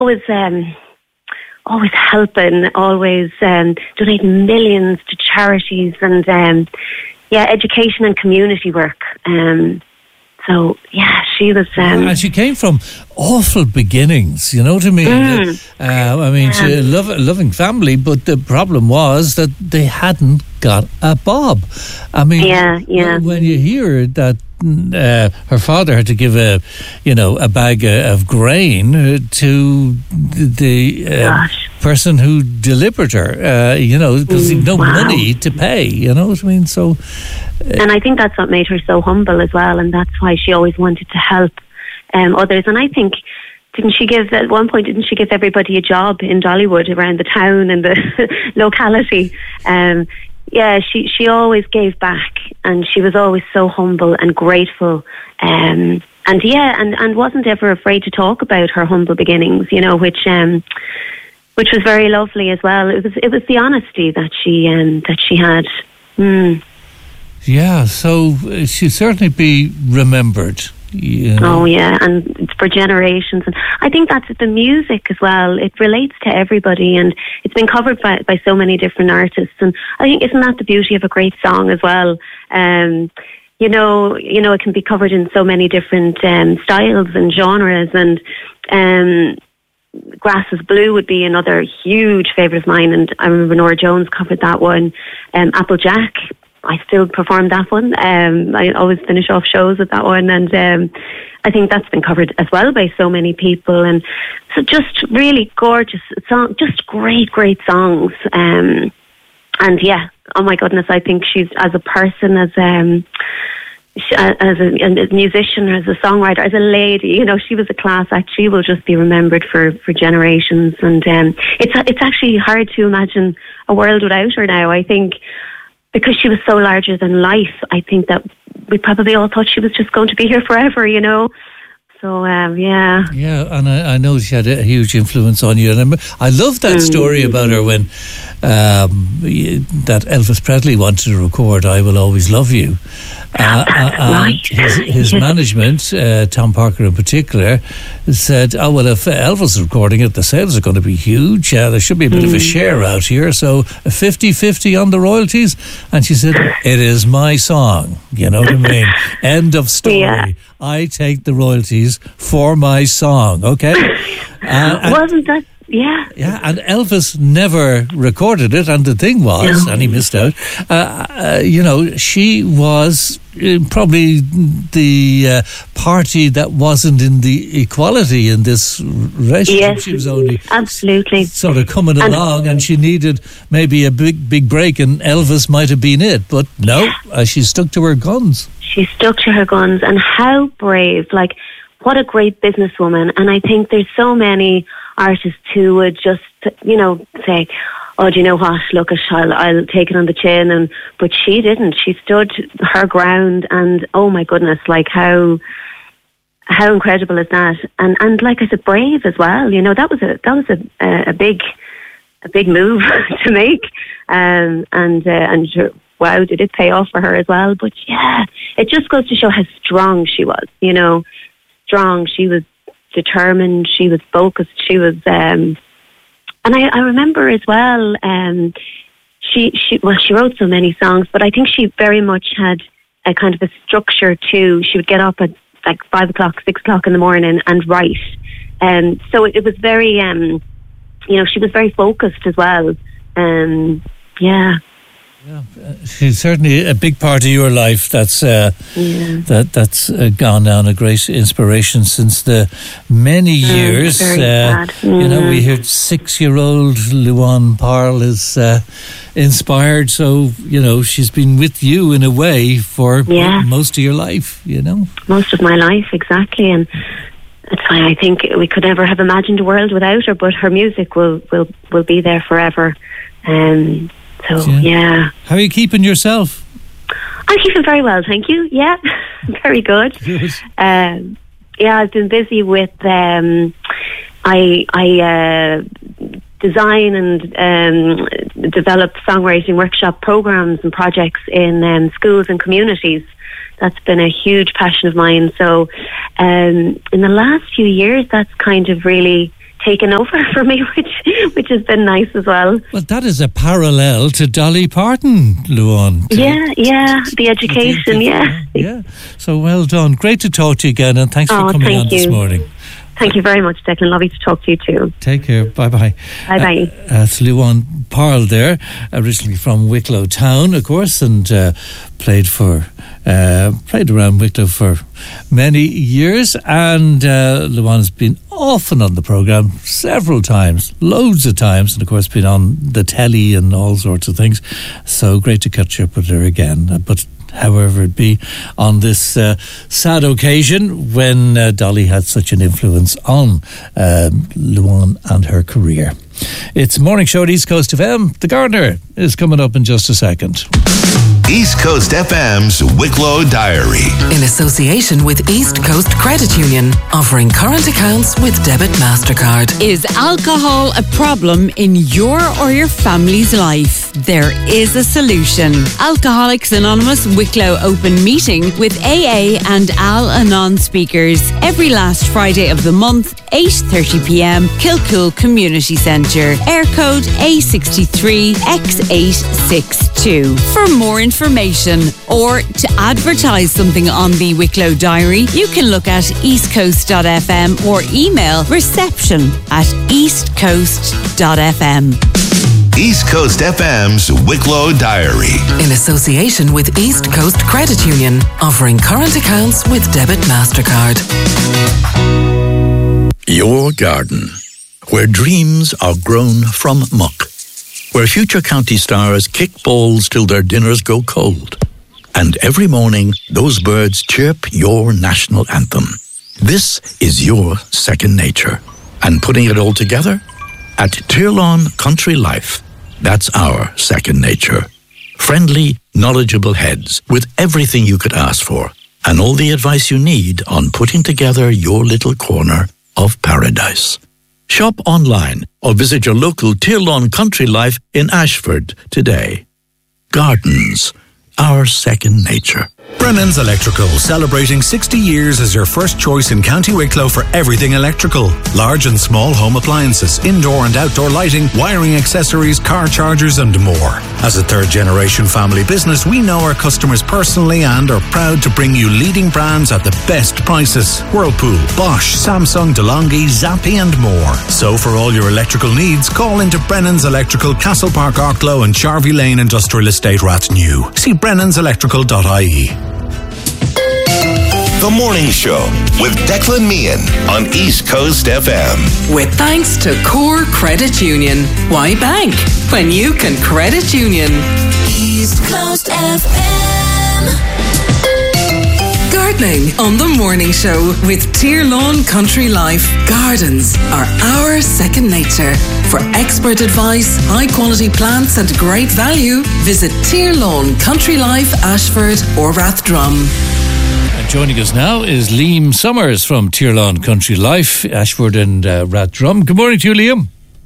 always always helping, always donating millions to charities and education and community work. So yeah, she was. And she came from awful beginnings, you know what I mean? She had a loving family, but the problem was that they hadn't got a bob. I mean, when you hear that her father had to give a bag of grain to the person who delivered her, because he had no money to pay, you know what I mean? So, and I think that's what made her so humble as well, and that's why she always wanted to help others. And I think, didn't she give everybody a job in Dollywood, around the town and the locality? She always gave back, and she was always so humble and grateful, and wasn't ever afraid to talk about her humble beginnings, which was very lovely as well. It was the honesty that she had. Yeah, so she'll certainly be remembered. Oh yeah, and it's for generations. And I think that's the music as well. It relates to everybody, and it's been covered by so many different artists. And I think, isn't that the beauty of a great song as well? It can be covered in so many different styles and genres. And Grass is Blue would be another huge favourite of mine. And I remember Norah Jones covered that one. Applejack, I still perform that one. I always finish off shows with that one, and I think that's been covered as well by so many people. And so, just really gorgeous song, just great songs. And yeah, oh my goodness, I think she's, as a person, as a musician, as a songwriter, as a lady, she was a class act. She will just be remembered for generations. And it's actually hard to imagine a world without her now. I think, because she was so larger than life, I think that we probably all thought she was just going to be here forever, So, yeah. Yeah, and I know she had a huge influence on you. And I love that story about her when that Elvis Presley wanted to record I Will Always Love You. Right. His management, Tom Parker in particular, said, oh, well, if Elvis is recording it, the sales are going to be huge. There should be a bit of a share out here. So a 50-50 on the royalties. And she said, it is my song. You know what I mean? End of story. Yeah. I take the royalties for my song, okay? Wasn't that... Yeah. Yeah, and Elvis never recorded it, and the thing was, and he missed out, she was probably the party that wasn't in the equality in this relationship. Yes, she was only absolutely sort of coming along, and she needed maybe a big break, and Elvis might have been it, but no, she stuck to her guns. She stuck to her guns, and how brave, what a great businesswoman. And I think there's so many artists who would just, say, oh, do you know what, look, I'll take it on the chin. But she didn't. She stood her ground, and oh my goodness, how incredible is that? And like I said, brave as well. That was a big move to make. Wow, did it pay off for her as well? But yeah, it just goes to show how strong she was, strong. She was determined, she was focused, she was, and I remember as well, she wrote so many songs, but I think she very much had a kind of a structure too. She would get up at 5 o'clock, 6 o'clock in the morning and write. So it was very, she was very focused as well. Yeah. Yeah, she's certainly a big part of your life. That's that's gone down a great inspiration since the many years. Very sad. We heard 6-year-old Luan Parle is inspired. So she's been with you in a way for most of your life. Most of my life, exactly, and that's why I think we could never have imagined a world without her. But her music will be there forever. So, yeah. How are you keeping yourself? I'm keeping very well, thank you. Yeah, very good. I've been busy with... I design and develop songwriting workshop programs and projects in schools and communities. That's been a huge passion of mine. So in the last few years, that's kind of really taken over for me, which has been nice as well. Well, that is a parallel to Dolly Parton, Luan. Yeah, the education, Yeah. So well done. Great to talk to you again, and thanks for coming on this morning. Thank you very much, Declan. Lovely to talk to you too. Take care. Bye-bye. Bye-bye. It's Luan Parle there, originally from Wicklow Town, of course, and played around Wicklow for many years. And Luan's been often on the programme several times, loads of times, and of course been on the telly and all sorts of things. So great to catch up with her again. But however it be, on this sad occasion when Dolly had such an influence on Luan and her career. It's Morning Show at East Coast FM. The Gardener is coming up in just a second. East Coast FM's Wicklow Diary. In association with East Coast Credit Union, offering current accounts with Debit MasterCard. Is alcohol a problem in your or your family's life? There is a solution. Alcoholics Anonymous Wicklow Open Meeting with AA and Al-Anon speakers every last Friday of the month, 8:30pm, Kilcool Community Centre. Air code A63X862. For more information or to advertise something on the Wicklow Diary, you can look at eastcoast.fm or email reception@eastcoast.fm. East Coast FM's Wicklow Diary. In association with East Coast Credit Union, offering current accounts with Debit MasterCard. Your garden, where dreams are grown from muck, where future county stars kick balls till their dinners go cold, and every morning those birds chirp your national anthem. This is your second nature. And putting it all together? At Tirlawn Country Life, that's our second nature. Friendly, knowledgeable heads with everything you could ask for and all the advice you need on putting together your little corner of paradise. Shop online or visit your local Tirlawn Country Life in Ashford today. Gardens, our second nature. Brennan's Electrical, celebrating 60 years as your first choice in County Wicklow for everything electrical. Large and small home appliances, indoor and outdoor lighting, wiring accessories, car chargers and more. As a third-generation family business, we know our customers personally and are proud to bring you leading brands at the best prices. Whirlpool, Bosch, Samsung, DeLonghi, Zappi and more. So for all your electrical needs, call into Brennan's Electrical, Castle Park, Arklow and Charvey Lane Industrial Estate, Rathnew. See brennanselectrical.ie. The Morning Show with Declan Meehan on East Coast FM. With thanks to Core Credit Union. Why bank when you can credit union? East Coast FM. Gardening on The Morning Show with Tirlawn Country Life. Gardens are our second nature. For expert advice, high quality plants and great value, visit Tirlawn Country Life, Ashford or Rathdrum. Joining us now is Liam Summers from Tirlawn Country Life, Ashford and Rathdrum. Good morning to you, Liam.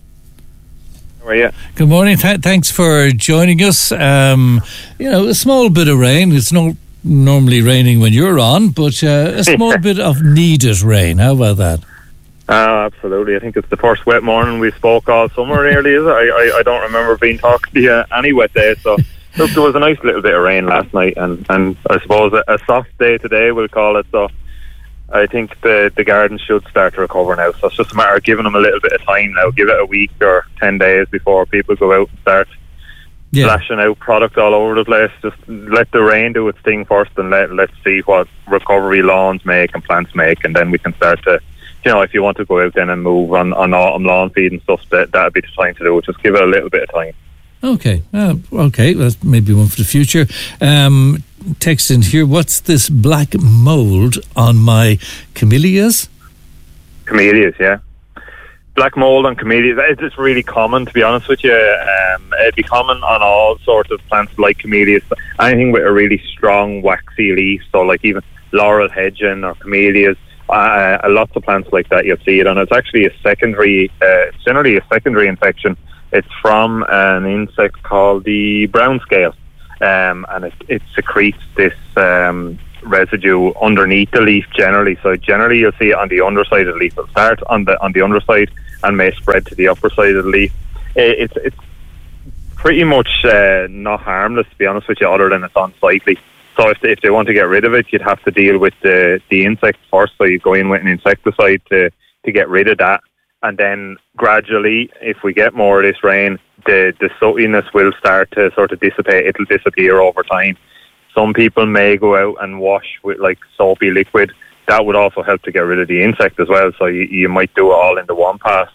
How are you? Good morning. Thanks for joining us. A small bit of rain. It's not normally raining when you're on, but a small bit of needed rain. How about that? Absolutely. I think it's the first wet morning we spoke all summer, nearly, is it? I don't remember being talking to you any wet day, so... Look, there was a nice little bit of rain last night, and I suppose a soft day today, we'll call it. So I think the garden should start to recover now. So it's just a matter of giving them a little bit of time now. Give it a week or 10 days before people go out and start splashing out product all over the place. Just let the rain do its thing first, and let's see what recovery lawns make and plants make, and then we can start to, if you want to go out then and move on autumn lawn feed and stuff, that'd be the time to do it. Just give it a little bit of time. Okay, that's maybe one for the future. Text in here, what's this black mould on my camellias? Camellias, yeah. Black mould on camellias, it's really common, to be honest with you. It'd be common on all sorts of plants like camellias. Anything with a really strong waxy leaf, so like even laurel hedging or camellias, lots of plants like that you'll see it on. It's actually generally a secondary infection. It's from an insect called the brown scale, and it secretes this residue underneath the leaf generally. So generally you'll see it on the underside of the leaf. It'll start on the underside and may spread to the upper side of the leaf. It's pretty much not harmless, to be honest with you, other than it's unsightly. So if they want to get rid of it, you'd have to deal with the insect first. So you go in with an insecticide to get rid of that. And then gradually, if we get more of this rain, the sootiness will start to sort of dissipate. It'll disappear over time. Some people may go out and wash with like soapy liquid. That would also help to get rid of the insect as well. So you might do it all in the one pass.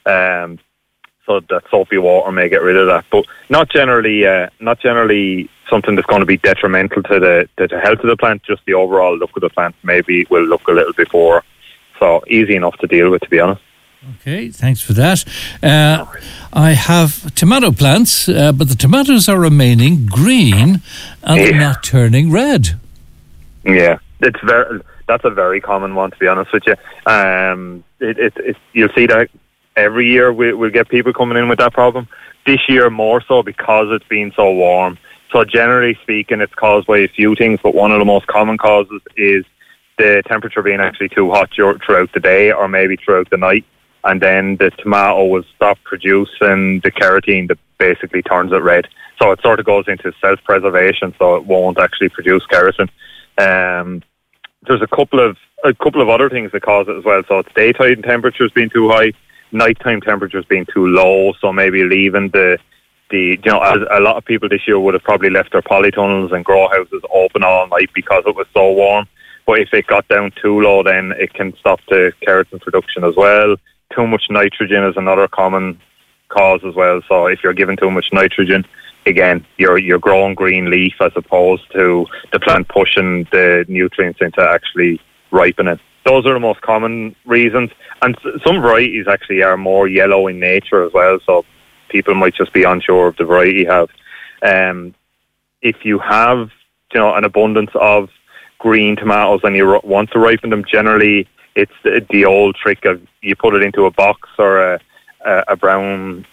So that soapy water may get rid of that, but not generally something that's going to be detrimental to the health of the plant. Just the overall look of the plant maybe will look a little bit poor. So easy enough to deal with, to be honest. Okay, thanks for that. I have tomato plants, but the tomatoes are remaining green and they're not turning red. Yeah, that's a very common one, to be honest with you. You'll see that every year we'll get people coming in with that problem. This year more so because it's been so warm. So generally speaking, it's caused by a few things, but one of the most common causes is the temperature being actually too hot throughout the day or maybe throughout the night. And then the tomato will stop producing the carotene that basically turns it red. So it sort of goes into self-preservation, so it won't actually produce kerosene. There's a couple of other things that cause it as well. So it's daytime temperatures being too high, nighttime temperatures being too low. So maybe leaving as a lot of people this year would have probably left their polytunnels and grow houses open all night because it was so warm. But if it got down too low, then it can stop the kerosene production as well. Too much nitrogen is another common cause as well. So if you're giving too much nitrogen, again, you're growing green leaf as opposed to the plant pushing the nutrients into actually ripening. Those are the most common reasons. And some varieties actually are more yellow in nature as well. So people might just be unsure of the variety you have. If you have, an abundance of green tomatoes and you want to ripen them, generally it's the old trick of you put it into a box or a brown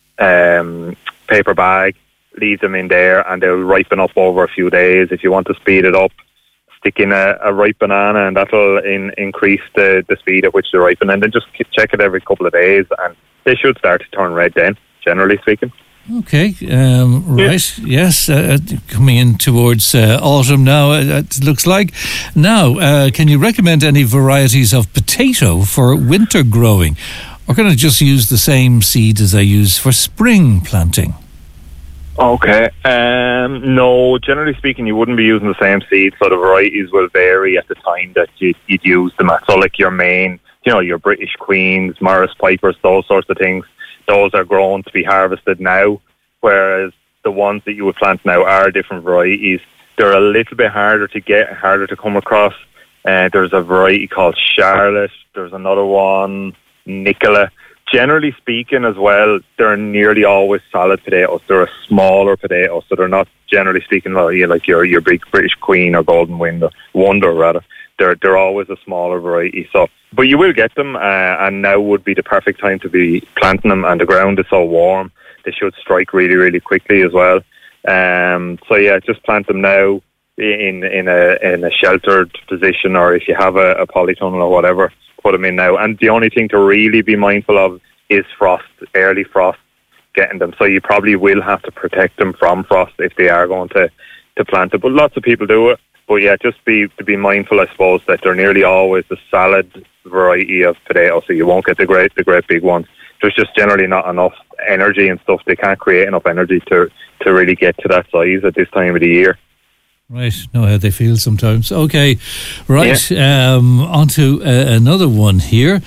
paper bag, leave them in there, and they'll ripen up over a few days. If you want to speed it up, stick in a ripe banana, and that'll increase the speed at which they ripen. And then just check it every couple of days, and they should start to turn red then, generally speaking. Okay, right, yes, coming in towards autumn now, it looks like. Now, can you recommend any varieties of potato for winter growing? Or can I just use the same seed as I use for spring planting? Okay, no, generally speaking, you wouldn't be using the same seed, so the varieties will vary at the time that you'd use them at. So like your main, your British Queens, Morris Pipers, those sorts of things, those are grown to be harvested now, whereas the ones that you would plant now are different varieties. They're a little bit harder to get, harder to come across. There's a variety called Charlotte. There's another one, Nicola. Generally speaking as well, they're nearly always salad potatoes. They're a smaller potato, so they're not, generally speaking, like your big British Queen or Golden Wonder rather. They're always a smaller variety. So, but you will get them, and now would be the perfect time to be planting them. And the ground is so warm; they should strike really, really quickly as well. So yeah, just plant them now in a sheltered position, or if you have a polytunnel or whatever, put them in now. And the only thing to really be mindful of is frost, early frost, getting them. So you probably will have to protect them from frost if they are going to plant it. But lots of people do it. But yeah, just be mindful, I suppose, that they're nearly always the salad variety of potato, so you won't get the great big ones. There's just generally not enough energy and stuff. They can't create enough energy to really get to that size at this time of the year. Right, know how they feel sometimes. Okay, right, yeah. On to another one here.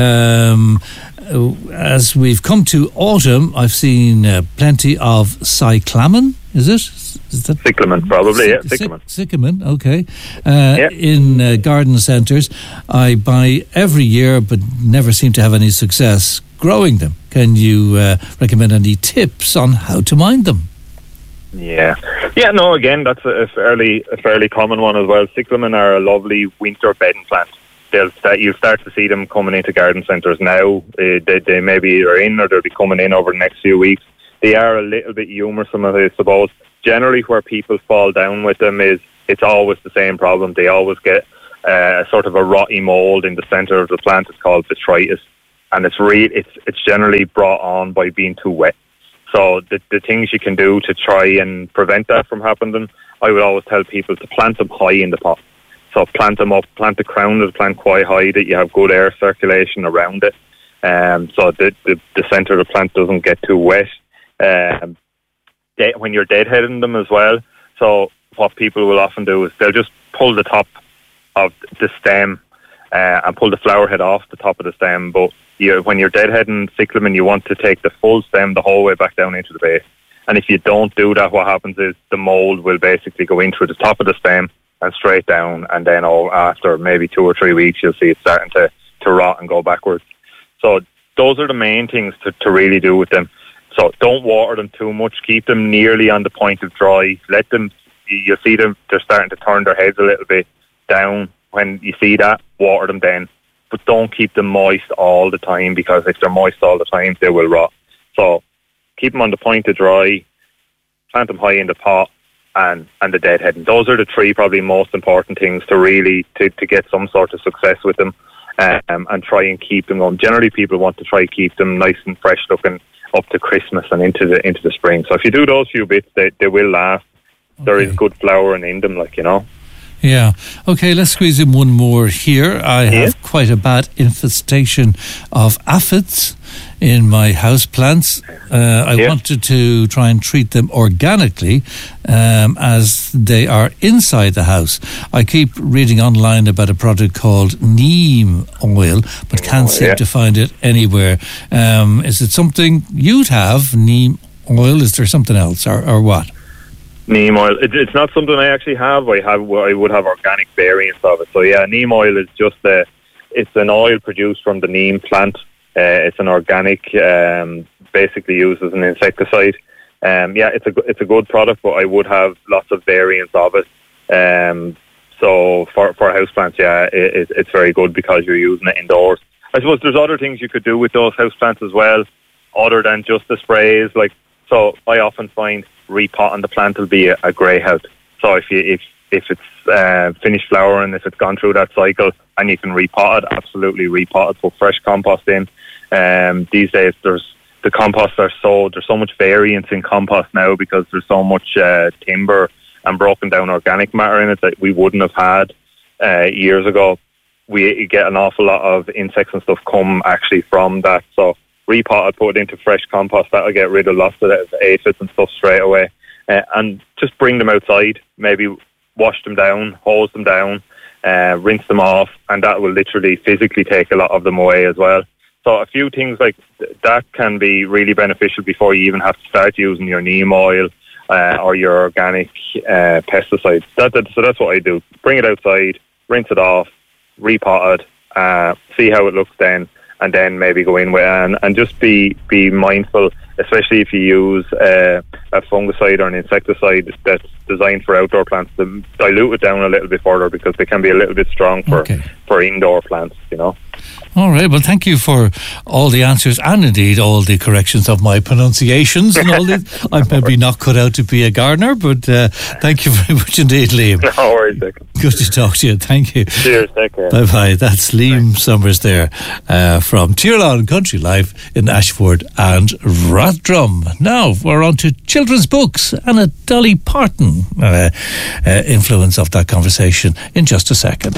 As we've come to autumn, I've seen plenty of cyclamen, is it? Is that cyclamen, probably, yeah, cyclamen. Cyclamen, okay. In garden centres, I buy every year but never seem to have any success growing them. Can you recommend any tips on how to mind them? Yeah, no, again, that's a fairly common one as well. Cyclamen are a lovely winter bedding plant. You'll start to see them coming into garden centres now. They maybe are in, or they'll be coming in over the next few weeks. They are a little bit humoursome, I suppose. Generally, where people fall down with them is it's always the same problem. They always get sort of a rotty mould in the centre of the plant. It's called botrytis. and it's generally brought on by being too wet. So the things you can do to try and prevent that from happening, I would always tell people to plant them high in the pot. So plant them up, plant the crown of the plant quite high, that you have good air circulation around it, so the centre of the plant doesn't get too wet. When you're deadheading them as well, so what people will often do is they'll just pull the top of the stem and pull the flower head off the top of the stem, but when you're deadheading cyclamen, you want to take the full stem the whole way back down into the base. And if you don't do that, what happens is the mould will basically go in through the top of the stem and straight down, and then after maybe 2 or 3 weeks, you'll see it starting to rot and go backwards. So those are the main things to really do with them. So don't water them too much. Keep them nearly on the point of dry. Let them, you'll see them, they're starting to turn their heads a little bit down. When you see that, water them then. But don't keep them moist all the time, because if they're moist all the time, they will rot. So keep them on the point of dry, plant them high in the pot, and the deadheading. Those are the 3 probably most important things to really to get some sort of success with them, and try and keep them going. Generally, people want to try and keep them nice and fresh looking up to Christmas and into the spring. So if you do those few bits, they will last. Okay. There is good flowering in them, Yeah. Okay, let's squeeze in one more here. I have quite a bad infestation of aphids in my house plants. I wanted to try and treat them organically, as they are inside the house. I keep reading online about a product called neem oil, but can't seem to find it anywhere. Is it something you'd have, neem oil? Is there something else, or what? Neem oil. It's not something I actually have. I would have organic variants of it. So yeah, neem oil is just it's an oil produced from the neem plant. It's an organic, basically used as an insecticide. It's a good product, but I would have lots of variants of it. So for houseplants, it's very good because you're using it indoors. I suppose there's other things you could do with those houseplants as well, other than just the sprays. So I often find repotting the plant will be a great help. So if it's finished flowering, if it's gone through that cycle, and you can repot it, absolutely repot it. Put fresh compost in. These days, there's so much variance in compost now, because there's so much timber and broken down organic matter in it that we wouldn't have had years ago. We get an awful lot of insects and stuff come actually from that. So repot it, put it into fresh compost. That'll get rid of lots of aphids and stuff straight away. And just bring them outside, maybe wash them down, hose them down, rinse them off, and that will literally physically take a lot of them away as well. So a few things like that can be really beneficial before you even have to start using your neem oil or your organic pesticides. So that's what I do. Bring it outside, rinse it off, repot it, see how it looks then, and then maybe go in with and just be mindful, especially if you use a fungicide or an insecticide that's designed for outdoor plants, to dilute it down a little bit further, because they can be a little bit strong for indoor plants, All right, well, thank you for all the answers, and indeed all the corrections of my pronunciations and all that. I'm probably not cut out to be a gardener, but thank you very much indeed, Liam. No worries, Dick. Good to talk to you. Thank you. Cheers, take care. Bye-bye. That's Liam Summers there from Tirlawn Country Life in Ashford and Rathdrum. Now, we're on to children's books and a Dolly Parton influence of that conversation in just a second.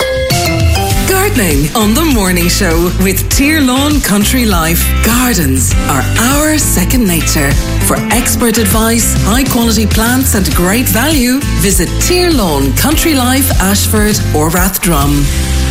Gardening on the morning show with Tirlawn Country Life. Gardens are our second nature. For expert advice, high quality plants and great value, visit Tirlawn Country Life, Ashford or Rathdrum.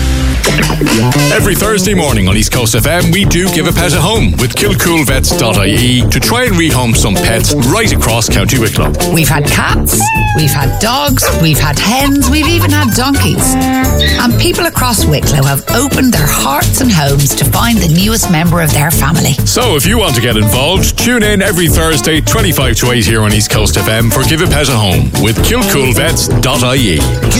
Every Thursday morning on East Coast FM, we do give a pet a home with killcoolvets.ie to try and rehome some pets right across County Wicklow. We've had cats, we've had dogs, we've had hens, we've even had donkeys. And people across Wicklow have opened their hearts and homes to find the newest member of their family. So if you want to get involved, tune in every Thursday 25 to 8 here on East Coast FM for Give a Pet a Home with killcoolvets.ie.